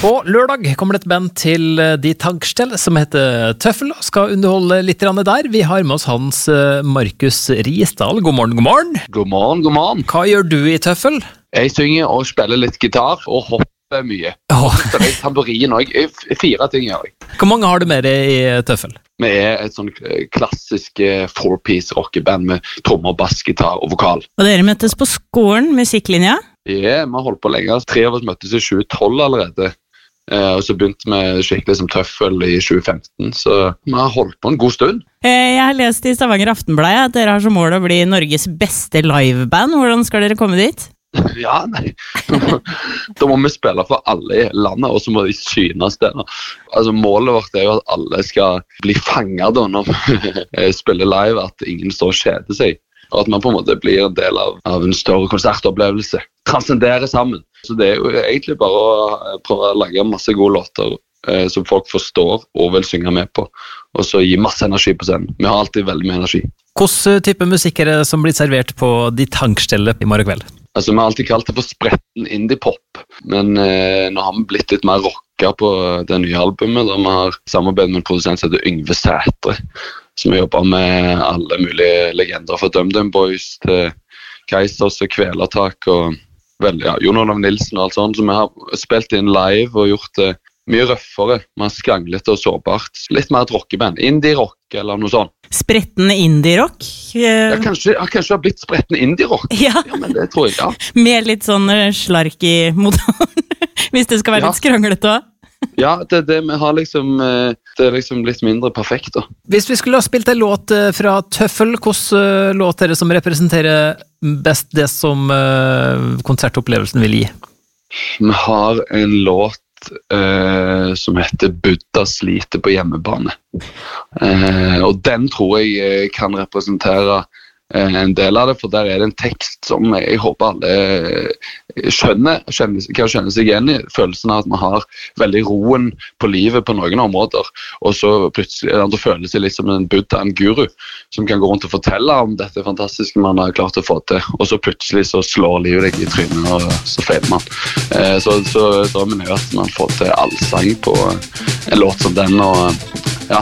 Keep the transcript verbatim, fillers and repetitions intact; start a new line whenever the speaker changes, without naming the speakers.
På lørdag kommer det et band til De Tankstell som heter Tøffel, og skal underholde litt der. Vi har med oss Hans Markus Risdal. God morgen, god morgen.
God morgen, god morgen.
Hva gjør du i Tøffel?
Jeg synger og spiller litt gitar og hopper mye.
Oh.
Så det er tamburin også. Fire ting gjør jeg.
Hvor mange har du med deg i Tøffel?
Vi er et sånn klassisk four-piece rockeband med trommer, bass, gitar og vokal.
Og dere møttes på skolen, musikklinja?
Ja, vi har holdt på lenge. Tre av oss møttes i tjue tolv allerede. Eh, og så begynte vi skikkelig som Tøffel i tjue femten, så vi har holdt på en god stund.
Jeg har lest i Stavanger Aftenblad at dere har som mål å bli Norges beste liveband. Hvordan skal dere komme dit?
Ja, nei. Da må vi spille for alle i landet, og så må de synes det. Altså, målet vårt er jo at alle skal bli fanget da når vi spiller live, at ingen står og kjeder seg. Og at man på en måte blir en del av, av en større konsertopplevelse. Transcendere sammen. Så det er jo egentlig bare å prøve å lage masse gode låter eh, som folk forstår og vil synge med på. Og så gi masse energi på scenen. Vi har alltid veldig mye energi.
Hvilken type musikk er det som blir servert på De Tankstellet i morgen kveld?
Altså, vi har alltid kalt det for spretten indie-pop. Men eh, nå har vi blitt litt mer rocka på det nye albumet, da vi har samarbeidet med en produsent som heter Yngve Sætre, som har jobbet med alle mulige legender fra DumDum Boys til Keisers og Kvelertak og vel, ja, Jon Olav Nilsen og alt sånt, så vi har spilt inn live og gjort det mye røffere, mer skranglet og sårbart. Litt mer et rockeband, indie-rock eller noe sånt.
Spretten indie-rock?
Ja, kanskje, ja, kanskje det har blitt spretten indie-rock.
Ja.
Ja, men det tror jeg, ja.
Med litt sånn slark i motoren, hvis det skal være
Ja.
litt skranglete også.
Ja, det, det, vi har liksom, det er liksom litt mindre perfekt da.
Hvis vi skulle ha spilt en låt fra Tøffel, hvilken låt er det som representerer best det som konsertopplevelsen vil gi?
Vi har en låt eh, som heter Buddha sliter på hjemmebane. Eh, og den tror jeg kan representere eh, en del av det, for der er det en tekst som jeg håper alle skjønner, skjønner, kan skjønne seg igjen i. Følelsen av at man har veldig roen på livet på noen områder, og så plutselig det føles det litt som en Buddha, en guru, som kan gå rundt og fortelle om dette fantastiske man har klart å få til, og så plutselig så slår livet deg i trynet, og så feiler man. Eh, så, så drømmen er jo at man får til allsang på en låt som den, og ja,